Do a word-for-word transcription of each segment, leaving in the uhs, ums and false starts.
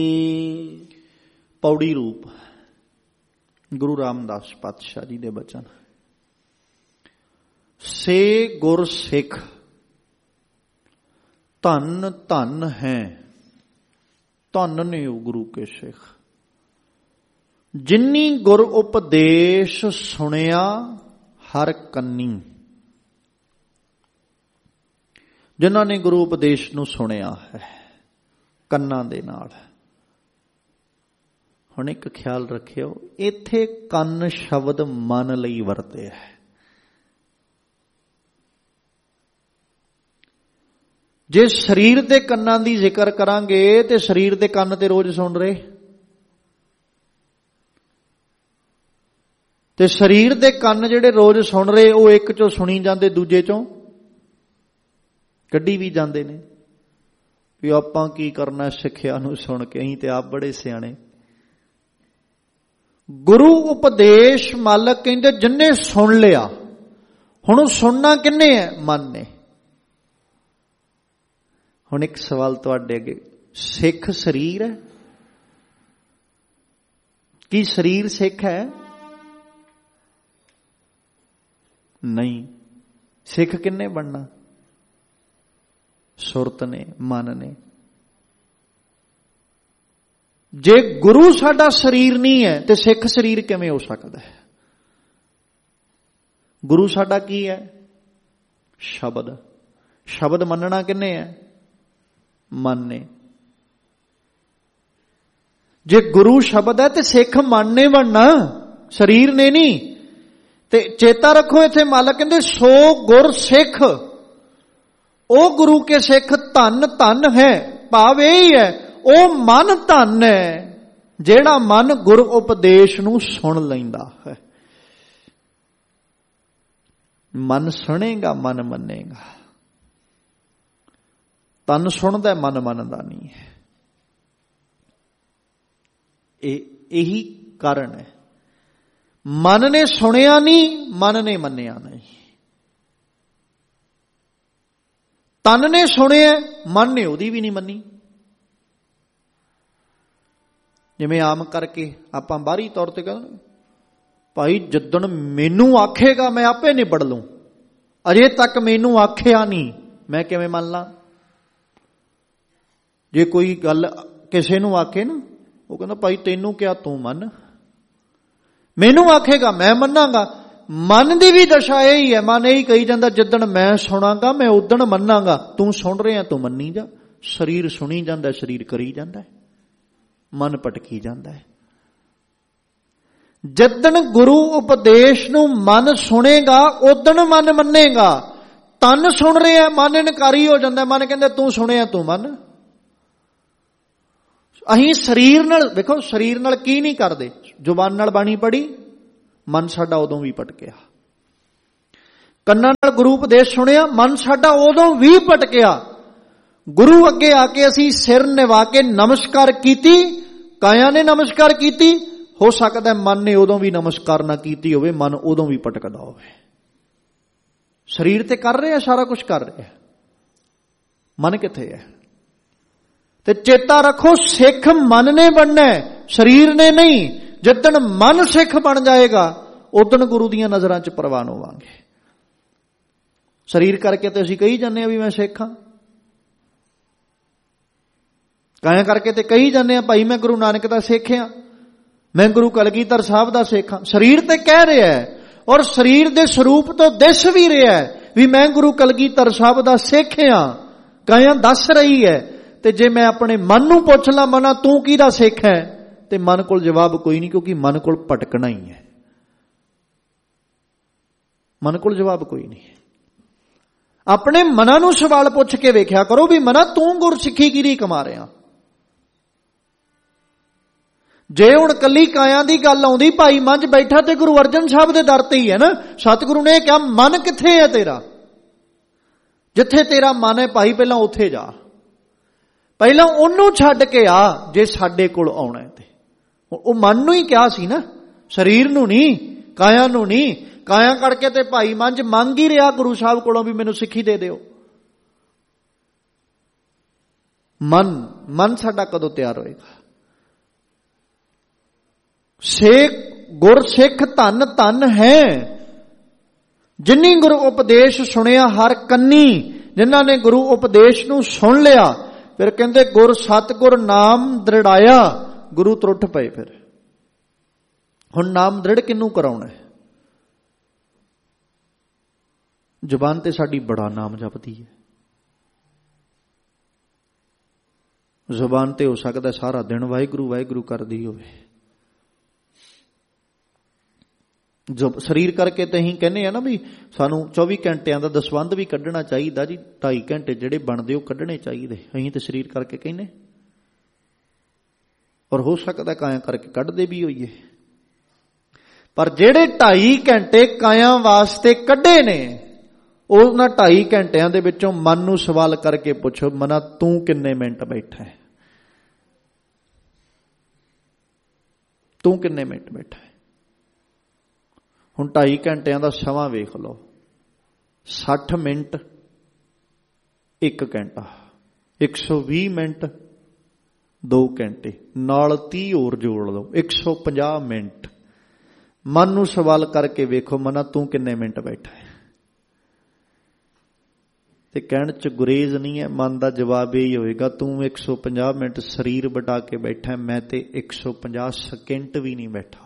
पौड़ी रूप गुरु रामदास पातशाह जी दे बचन। से गुर सिख धन धन है, धन ने वो गुरु के सिख। जिन्नी गुर उपदेश सुनिया हर कन्नी, जिन्हां ने गुरु उपदेश नूं सुनिया है कन्नां दे नाल। हुण एक ख्याल रखियो, इत्थे कंन शब्द मन लई वरते है। जे शरीर दे कन्नां दी जिक्र करांगे ते शरीर दे कंन ते रोज सुन रहे, ते शरीर दे कंन जिहड़े रोज सुन रहे वो एक चों सुनी जांदे दूजे चों कड्ढी भी जांदे ने भी आपां की करना सिੱਖਿਆ नूं सुन के। असीं ते आप बड़े सियाणे। गुरु उपदेश मालक कहंदे जिन्ने सुन लिया, हुण सुनना किन्ने है? मन ने। हुण एक सवाल तुहाडे अगे, सिख शरीर है? की शरीर सिख है? नहीं। सिख किन्ने बनना? सुरत ने, मन ने। जे गुरु साडा शरीर नहीं है तो सिख शरीर किवें हो सकता है? गुरु साडा की है? शब्द। शब्द मनना किन्ने है? मन ने। जे गुरु शब्द है तो सिख मन ने बनना, शरीर ने नहीं। ते चेता रखो इत्थे मालक कहंदे सो गुर सिख, ओ गुरु के सिख धन धन है। भाव यही है, ओ मन धन है जेड़ा मन गुरु उपदेश नूं सुन लैंदा है। मन सुनेगा, मन मनेगा। तन सुनदा, मन मनदा नहीं है। यही कारण है। मन ने सुनिया नहीं, मन ने मन्निया नहीं। तन ने सुनिया, मन ने उहदी भी नहीं मन्नी। जिवें आम करके आपां बाहरी तौर ते कहंदे भाई जिद्दण मैनू आखेगा मैं आपे निबड़ लूं, अजे तक मैनू आखिया नहीं मैं किवें मन ला। जे कोई गल किसे नूं आखे ना, वो कहंदा भाई तैनू क्या तू मन, मैनू आखेगा मैं मनांगा। मन की भी दशा यही है। मन यही कही जाता जिदन मैं सुनांगा मैं उदन मनांगा। तू सुन रहा तू मनी जा। शरीर सुनी जाता, शरीर करी जाता है, मन भटकी जाता है। जिदन गुरु उपदेश नूं मन सुनेगा उदन मन मनेगा। तन सुन रहा मन इनकारी हो जाता, मन कहता तू सुनिया तू मन। अहीं शरीर नाल देखो, शरीर नाल की नहीं करते, जुबान नाल बाणी पढ़ी, मन साडा उदों भी भटकिया। कन्नां नाल गुरु उपदेश सुनिया, मन साडा उदों भी भटकिया। गुरु अगे आके असीं सिर निवा के नमस्कार कीती, काया ने नमस्कार कीती, हो सकता है मन ने उदों भी नमस्कार ना कीती होवे, मन उदों भी भटकदा होवे। शरीर ते कर रहे, सारा कुछ कर रहे, मन किथे है? ते चेता रखो सिख मन ने बनना है, शरीर ने नहीं। जिदन मन सिख बन जाएगा उदन गुरु दीयां नज़रां च प्रवान होवांगे। शरीर करके तो असीं कही जाने भी मैं सिख हां, काया करके तो कही जाने भाई मैं गुरु नानक दा सिख हां, मैं गुरु कलगीधर साहब दा सिख हां। शरीर ते कह रहा है और शरीर दे स्वरूप तो दिस भी रहा है भी मैं गुरु कलगीधर साहब दा सिख हां, काया दस रही है। ते जे मैं अपने मन नूं पुछ ला मना तू किहदा सिख है, ते मन कोल जवाब कोई नहीं, क्योंकि मन कोल भटकना ही है। मन कोल जवाब कोई नहीं है। अपने मना नूं सवाल पुछ के वेख्या करो भी मना तू गुर सिੱਖੀ किहदी कमा रहा। जे हुण कली काया दी गल आउंदी, भाई मंझ बैठा ते गुरु अर्जन साहब दे दर ते ही है ना। सतगुरु ने कहा मन किथे है तेरा? जिथे तेरा मन है भाई पहला उथे जा, पहला ओनू छड्ड के आ जे साडे कोल आउणा है ते। ਉਹ मन नूं ही कहा सी ना, शरीर नूं नहीं, काया नूं नहीं। काया करके ते भाई मंझ मंग ही रहा गुरु साहब कोलों भी मैनूं सिੱਖੀ दे दिओ। मन मन साडा कदों तैयार होएगा? ਸੇ ਗੁਰ ਸਿੱਖ ਧਨ ਧਨ ਹੈ, ਜਿਨੀ ਗੁਰੂ ਉਪਦੇਸ਼ ਸੁਣਿਆ ਹਰ ਕੰਨੀ। ਜਿਨ੍ਹਾਂ ਨੇ ਗੁਰੂ ਉਪਦੇਸ਼ ਨੂੰ ਸੁਣ ਲਿਆ, ਫਿਰ ਕਹਿੰਦੇ ਗੁਰ ਸਤਿਗੁਰ ਨਾਮ ਦ੍ਰਿੜਾਇਆ, ਗੁਰੂ ਤਰੁੱਠ ਪਏ। ਫਿਰ ਹੁਣ ਨਾਮ ਦ੍ਰਿੜ ਕਿਹਨੂੰ ਕਰਾਉਣਾ? ਜ਼ੁਬਾਨ ਤੇ ਸਾਡੀ ਬੜਾ ਨਾਮ ਜਪਦੀ ਹੈ। ਜ਼ੁਬਾਨ ਤੇ ਹੋ ਸਕਦਾ ਸਾਰਾ ਦਿਨ ਵਾਹਿਗੁਰੂ ਵਾਹਿਗੁਰੂ ਕਰਦੀ ਹੋਵੇ। ਜੋ ਸਰੀਰ ਕਰਕੇ ਤੇ ਅਸੀਂ ਕਹਿੰਦੇ ਆ ਨਾ ਵੀ ਸਾਨੂੰ ਚੌਵੀ ਘੰਟਿਆਂ ਦਾ ਦਸਵੰਧ ਵੀ ਕੱਢਣਾ ਚਾਹੀਦਾ ਜੀ। ਢਾਈ ਘੰਟੇ ਜਿਹੜੇ ਬਣਦੇ ਉਹ ਕੱਢਣੇ ਚਾਹੀਦੇ। ਅਸੀਂ ਤੇ ਸਰੀਰ ਕਰਕੇ ਕਹਿੰਦੇ, ਔਰ ਹੋ ਸਕਦਾ ਕਾਇਆ ਕਰਕੇ ਕੱਢਦੇ ਵੀ ਹੋਈਏ। ਪਰ ਜਿਹੜੇ ਢਾਈ ਘੰਟੇ ਕਾਇਆ ਵਾਸਤੇ ਕੱਢੇ ਨੇ, ਉਹਨਾਂ ਢਾਈ ਘੰਟਿਆਂ ਦੇ ਵਿੱਚੋਂ ਮਨ ਨੂੰ ਸਵਾਲ ਕਰਕੇ ਪੁੱਛੋ, ਮਨਾ ਤੂੰ ਕਿੰਨੇ ਮਿੰਟ ਬੈਠਾ ਹੈ? ਤੂੰ ਕਿੰਨੇ ਮਿੰਟ ਬੈਠਾ ਹੈ? ਹੁਣ ਢਾਈ ਘੰਟਿਆਂ ਦਾ ਸਮਾਂ ਵੇਖ ਲਓ। ਸੱਠ ਮਿੰਟ ਇੱਕ ਘੰਟਾ, ਇੱਕ ਸੌ ਵੀਹ ਮਿੰਟ ਦੋ ਘੰਟੇ, ਨਾਲ ਤੀਹ ਹੋਰ ਜੋੜ ਲਓ, ਇੱਕ ਸੌ ਪੰਜਾਹ ਮਿੰਟ। ਮਨ ਨੂੰ ਸਵਾਲ ਕਰਕੇ ਵੇਖੋ, ਮਨਾ ਤੂੰ ਕਿੰਨੇ ਮਿੰਟ ਬੈਠਾ ਹੈ? ਤੇ ਕਹਿਣ ਚ ਗੁਰੇਜ਼ ਨਹੀਂ ਹੈ। ਮਨ ਦਾ ਜਵਾਬ ਇਹ ਹੋਏਗਾ, ਤੂੰ ਇੱਕ ਸੌ ਪੰਜਾਹ ਮਿੰਟ ਸਰੀਰ ਵਟਾ ਕੇ ਬੈਠਾ, ਮੈਂ ਤੇ ਇੱਕ ਸੌ ਪੰਜਾਹ ਸਕਿੰਟ ਵੀ ਨਹੀਂ ਬੈਠਾ।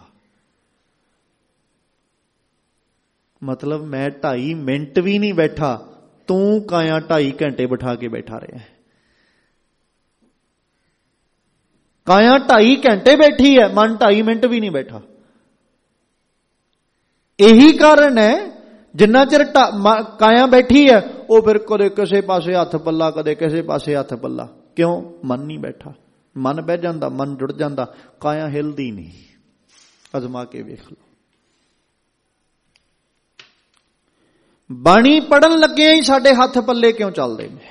ਮਤਲਬ ਮੈਂ ਢਾਈ ਮਿੰਟ ਵੀ ਨਹੀਂ ਬੈਠਾ, ਤੂੰ ਕਾਇਆ ਢਾਈ ਘੰਟੇ ਬਿਠਾ ਕੇ ਬੈਠਾ ਰਿਹਾ। ਕਾਇਆ ਢਾਈ ਘੰਟੇ ਬੈਠੀ ਹੈ, ਮਨ ਢਾਈ ਮਿੰਟ ਵੀ ਨਹੀਂ ਬੈਠਾ। ਇਹੀ ਕਾਰਨ ਹੈ ਜਿੰਨਾ ਚਿਰ ਕਾਇਆ ਬੈਠੀ ਹੈ, ਉਹ ਫਿਰ ਕਦੇ ਕਿਸੇ ਪਾਸੇ ਹੱਥ ਪੱਲਾ, ਕਦੇ ਕਿਸੇ ਪਾਸੇ ਹੱਥ ਪੱਲਾ। ਕਿਉਂ? ਮਨ ਨਹੀਂ ਬੈਠਾ। ਮਨ ਬਹਿ ਜਾਂਦਾ, ਮਨ ਜੁੜ ਜਾਂਦਾ, ਕਾਇਆ ਹਿਲਦੀ ਨਹੀਂ। ਅਜ਼ਮਾ ਕੇ ਵੇਖ ਲਓ। ਬਾਣੀ ਪੜਨ ਲੱਗੇ ਹੀ ਸਾਡੇ ਹੱਥ ਪੱਲੇ ਕਿਉਂ ਚੱਲਦੇ ਨੇ?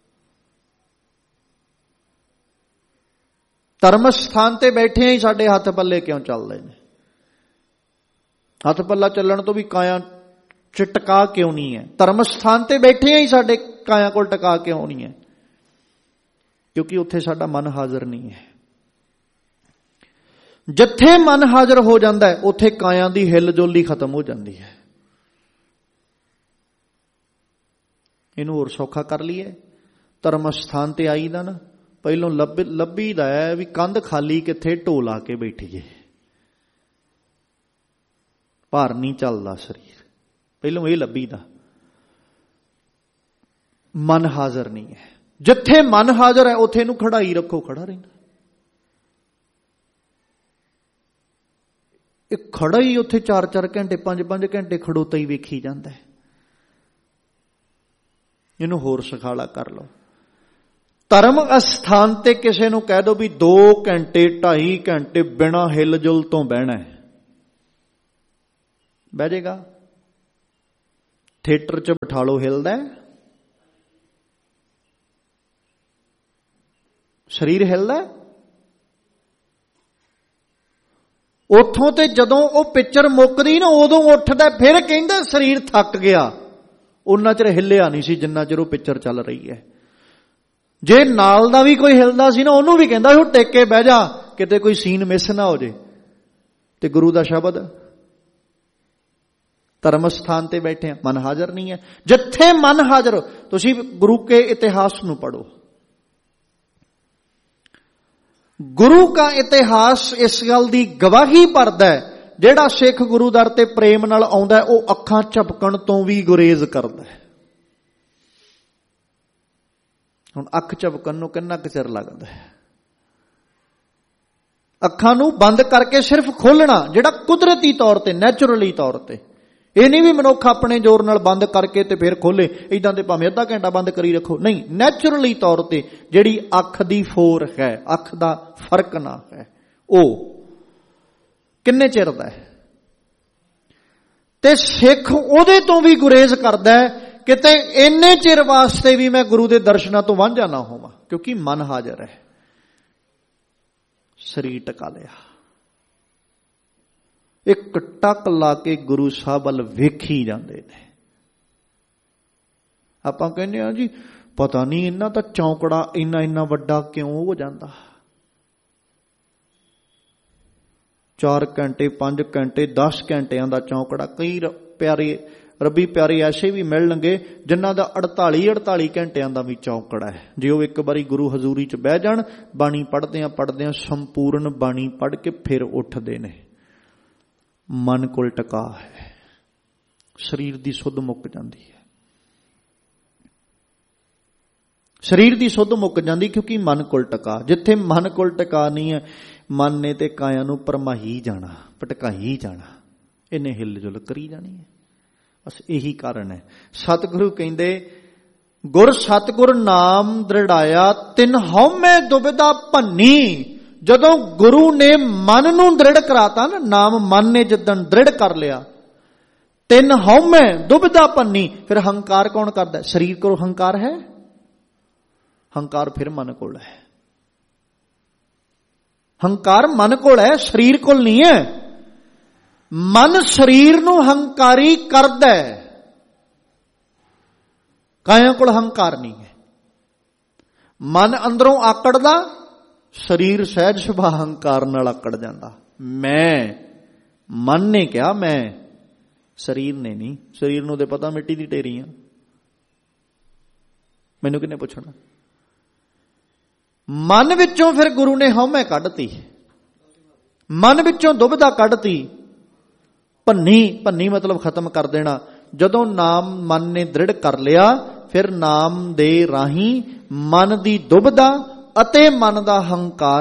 ਧਰਮ ਸਥਾਨ ਤੇ ਬੈਠੇ ਹੀ ਸਾਡੇ ਹੱਥ ਪੱਲੇ ਕਿਉਂ ਚੱਲਦੇ ਨੇ? ਹੱਥ ਪੱਲਾ ਚੱਲਣ ਤੋਂ ਵੀ ਕਾਇਆ ਚ ਟਿਕਾ ਕਿਉਂ ਨਹੀਂ ਹੈ? ਧਰਮ ਸਥਾਨ ਤੇ ਬੈਠੇ ਹੀ ਸਾਡੇ ਕਾਇਆ ਕੋਲ ਟਿਕਾ ਕਿਉਂ ਨਹੀਂ ਹੈ? ਕਿਉਂਕਿ ਉੱਥੇ ਸਾਡਾ ਮਨ ਹਾਜ਼ਰ ਨਹੀਂ ਹੈ। ਜਿੱਥੇ ਮਨ ਹਾਜ਼ਰ ਹੋ ਜਾਂਦਾ ਹੈ, ਉੱਥੇ ਕਾਇਆ ਦੀ ਹਿੱਲ ਜੁਲ ਖਤਮ ਹੋ ਜਾਂਦੀ ਹੈ। ਇਹਨੂੰ ਹੋਰ ਸੌਖਾ ਕਰ ਲਈਏ। ਧਰਮ ਸਥਾਨ ਤੇ ਆਈ ਦਾ ਨਾ, ਪਹਿਲੋਂ ਲੱਭ ਲੱਭੀ ਦਾ ਹੈ ਵੀ ਕੰਧ ਖਾਲੀ ਕਿੱਥੇ, ਢੋ ਲਾ ਕੇ ਬੈਠੀਏ। ਭਾਰ ਨਹੀਂ ਚੱਲਦਾ ਸਰੀਰ, ਪਹਿਲੋਂ ਇਹ ਲੱਭੀ ਦਾ। ਮਨ ਹਾਜ਼ਰ ਨਹੀਂ ਹੈ। ਜਿੱਥੇ ਮਨ ਹਾਜ਼ਰ ਹੈ, ਉੱਥੇ ਇਹਨੂੰ ਖੜਾਈ ਰੱਖੋ, ਖੜਾ ਰਹਿੰਦਾ। ਇਹ ਖੜਾ ਹੀ ਉੱਥੇ ਚਾਰ ਚਾਰ ਘੰਟੇ, ਪੰਜ ਪੰਜ ਘੰਟੇ ਖੜੋਤਾ ਹੀ ਵੇਖੀ ਜਾਂਦਾ ਹੈ। ਇਹਨੂੰ ਹੋਰ ਸੁਖਾਲਾ ਕਰ ਲਓ। ਧਰਮ ਅਸਥਾਨ ਤੇ ਕਿਸੇ ਨੂੰ ਕਹਿ ਦੋ ਵੀ ਦੋ ਘੰਟੇ ਢਾਈ ਘੰਟੇ ਬਿਨਾਂ ਹਿਲ ਜੁਲ ਤੋਂ ਬਹਿਣਾ ਹੈ, ਬਹਿ ਜਾਏਗਾ। ਥੀਏਟਰ ਚ ਬਿਠਾ ਲਓ, ਹਿਲਦਾ? ਸਰੀਰ ਹਿਲਦਾ? ਉੱਥੋਂ ਤੇ ਜਦੋਂ ਉਹ ਪਿਕਚਰ ਮੁੱਕਦੀ ਨਾ, ਉਦੋਂ ਉੱਠਦਾ, ਫਿਰ ਕਹਿੰਦਾ ਸਰੀਰ ਥੱਕ ਗਿਆ। ਉਹਨਾਂ ਚਿਰ ਹਿੱਲਿਆ ਨਹੀਂ ਸੀ ਜਿੰਨਾ ਚਿਰ ਉਹ ਪਿਕਚਰ ਚੱਲ ਰਹੀ ਹੈ। ਜੇ ਨਾਲ ਦਾ ਵੀ ਕੋਈ ਹਿਲਦਾ ਸੀ ਨਾ, ਉਹਨੂੰ ਵੀ ਕਹਿੰਦਾ ਉਹ ਟੇਕ ਕੇ ਬਹਿ ਜਾ, ਕਿਤੇ ਕੋਈ ਸੀਨ ਮਿਸ ਨਾ ਹੋ ਜੇ। ਤੇ ਗੁਰੂ ਦਾ ਸ਼ਬਦ, ਧਰਮ ਸਥਾਨ ਤੇ ਬੈਠੇ ਆ, ਮਨ ਹਾਜ਼ਰ ਨਹੀਂ ਹੈ। ਜਿੱਥੇ ਮਨ ਹਾਜ਼ਰ, ਤੁਸੀਂ ਗੁਰੂ ਕੇ ਇਤਿਹਾਸ ਨੂੰ ਪੜੋ। ਗੁਰੂ ਦਾ ਇਤਿਹਾਸ ਇਸ ਗੱਲ ਦੀ ਗਵਾਹੀ ਭਰਦਾ ਹੈ, ਜਿਹੜਾ ਸਿੱਖ ਗੁਰੂ ਦਰ ਤੇ ਪ੍ਰੇਮ ਨਾਲ ਆਉਂਦਾ, ਉਹ ਅੱਖਾਂ ਝਪਕਣ ਤੋਂ ਵੀ ਗੁਰੇਜ਼ ਕਰਦਾ ਹੈ। ਹੁਣ ਅੱਖ ਝਪਕਣ ਨੂੰ ਕਿੰਨਾ ਕੁ ਚਿਰ ਲੱਗਦਾ ਹੈ? ਅੱਖਾਂ ਨੂੰ ਬੰਦ ਕਰਕੇ ਸਿਰਫ ਖੋਲਣਾ, ਜਿਹੜਾ ਕੁਦਰਤੀ ਤੌਰ ਤੇ, ਨੈਚੁਰਲੀ ਤੌਰ ਤੇ। ਇਹ ਨਹੀਂ ਵੀ ਮਨੁੱਖ ਆਪਣੇ ਜ਼ੋਰ ਨਾਲ ਬੰਦ ਕਰਕੇ ਤੇ ਫਿਰ ਖੋਲੇ, ਇਦਾਂ ਦੇ ਭਾਵੇਂ ਅੱਧਾ ਘੰਟਾ ਬੰਦ ਕਰੀ ਰੱਖੋ, ਨਹੀਂ। ਨੈਚੁਰਲੀ ਤੌਰ ਤੇ ਜਿਹੜੀ ਅੱਖ ਦੀ ਫੋਰ ਹੈ, ਅੱਖ ਦਾ ਫਰਕ ਨਾ ਹੈ, ਉਹ ਕਿੰਨੇ ਚਿਰ ਦਾ ਹੈ? ਤੇ ਸਿੱਖ ਉਹਦੇ ਤੋਂ ਵੀ ਗੁਰੇਜ਼ ਕਰਦਾ ਹੈ, ਕਿਤੇ ਇੰਨੇ ਚਿਰ ਵਾਸਤੇ ਵੀ ਮੈਂ ਗੁਰੂ ਦੇ ਦਰਸ਼ਨਾਂ ਤੋਂ ਵਾਂਝਾ ਨਾ ਹੋਵਾਂ, ਕਿਉਂਕਿ ਮਨ ਹਾਜ਼ਰ ਹੈ, ਸਰੀਰ ਟਿਕਾ ਲਿਆ। ਇੱਕ ਟੱਕ ਲਾ ਕੇ ਗੁਰੂ ਸਾਹਿਬ ਵੱਲ ਵੇਖੀ ਜਾਂਦੇ ਨੇ। ਆਪਾਂ ਕਹਿੰਦੇ ਹਾਂ ਜੀ ਪਤਾ ਨਹੀਂ ਇਹਨਾਂ ਦਾ ਚੌਂਕੜਾ ਇੰਨਾ ਇੰਨਾ ਵੱਡਾ ਕਿਉਂ ਹੋ ਜਾਂਦਾ। ਚਾਰ ਘੰਟੇ ਪੰਜ ਘੰਟੇ ਦਸ ਘੰਟਿਆਂ ਦਾ ਚੌਂਕੜਾ। ਕਈ ਪਿਆਰੇ ਰੱਬੀ ਪਿਆਰੇ ਐਸੇ ਵੀ ਮਿਲਣਗੇ ਜਿਨ੍ਹਾਂ ਦਾ ਅੜਤਾਲੀ ਅੜਤਾਲੀ ਘੰਟਿਆਂ ਦਾ ਵੀ ਚੌਂਕੜਾ ਹੈ। ਜੇ ਉਹ ਇੱਕ ਵਾਰੀ ਗੁਰੂ ਹਜ਼ੂਰੀ 'ਚ ਬਹਿ ਜਾਣ, ਬਾਣੀ ਪੜ੍ਹਦਿਆਂ ਪੜ੍ਹਦਿਆਂ ਸੰਪੂਰਨ ਬਾਣੀ ਪੜ੍ਹ ਕੇ ਫਿਰ ਉੱਠਦੇ ਨੇ। ਮਨ ਕੋਲ ਟਿਕਾ ਹੈ, ਸਰੀਰ ਦੀ ਸੁੱਧ ਮੁੱਕ ਜਾਂਦੀ ਹੈ। ਸਰੀਰ ਦੀ ਸੁੱਧ ਮੁੱਕ ਜਾਂਦੀ ਕਿਉਂਕਿ ਮਨ ਕੋਲ ਟਿਕਾ। ਜਿੱਥੇ ਮਨ ਕੋਲ ਟਿਕਾ ਨਹੀਂ ਹੈ, ਮਨ ਨੇ ਤੇ ਕਾਇਆ ਨੂੰ ਭਰਮਾਈ ਜਾਣਾ, ਭਟਕਾਈ ਜਾਣਾ, ਇਹਨੇ ਹਿੱਲ ਜੁਲ ਕਰੀ ਜਾਣੀ ਹੈ। ਬਸ ਇਹੀ ਕਾਰਨ ਹੈ। ਸਤਿਗੁਰੂ ਕਹਿੰਦੇ ਗੁਰ ਸਤਿਗੁਰ ਨਾਮ ਦ੍ਰਿੜਾਇਆ ਤਿਨ ਹਉਮੈ ਦੁਬਿਧਾ ਭੰਨੀ। ਜਦੋਂ ਗੁਰੂ ਨੇ ਮਨ ਨੂੰ ਦ੍ਰਿੜ ਕਰਾਤਾ ਨਾ, ਨਾਮ ਮਨ ਨੇ ਜਿੱਦਣ ਦ੍ਰਿੜ ਕਰ ਲਿਆ, ਤਿਨ ਹਉਮੈ ਦੁਬਿਧਾ ਭੰਨੀ। ਫਿਰ ਹੰਕਾਰ ਕੌਣ ਕਰਦਾ? ਸਰੀਰ ਕੋਲ ਹੰਕਾਰ ਹੈ? ਹੰਕਾਰ ਫਿਰ ਮਨ ਕੋਲ ਹੈ। ਹੰਕਾਰ ਮਨ ਕੋਲ ਹੈ, ਸਰੀਰ ਕੋਲ ਨਹੀਂ ਹੈ। ਮਨ ਸਰੀਰ ਨੂੰ ਹੰਕਾਰੀ ਕਰਦਾ ਹੈ, ਕਾਇਆ ਕੋਲ ਹੰਕਾਰ ਨਹੀਂ ਹੈ। ਮਨ ਅੰਦਰੋਂ ਆਕੜਦਾ, ਸਰੀਰ ਸਹਿਜ ਸੁਭਾ ਹੰਕਾਰ ਨਾਲ ਆਕੜ ਜਾਂਦਾ। ਮੈਂ, ਮਨ ਨੇ ਕਿਹਾ ਮੈਂ, ਸਰੀਰ ਨੇ ਨਹੀਂ। ਸਰੀਰ ਨੂੰ ਤੇ ਪਤਾ ਮਿੱਟੀ ਦੀ ਢੇਰੀ ਆ, ਮੈਨੂੰ ਕਿਹਨੇ ਪੁੱਛਣਾ। ਮਨ ਵਿੱਚੋਂ ਫਿਰ ਗੁਰੂ ਨੇ ਹਉਮੈ ਕੱਢਤੀ, ਮਨ ਵਿੱਚੋਂ ਦੁਬਿਧਾ ਕੱਢਤੀ। ਭੰਨੀ, ਭੰਨੀ ਮਤਲਬ ਖਤਮ ਕਰ ਦੇਣਾ। ਜਦੋਂ ਨਾਮ ਮਨ ਨੇ ਦ੍ਰਿੜ ਕਰ ਲਿਆ, ਫਿਰ ਨਾਮ ਦੇ ਰਾਹੀਂ ਮਨ ਦੀ ਦੁਬਿਧਾ ਅਤੇ ਮਨ ਦਾ ਹੰਕਾਰ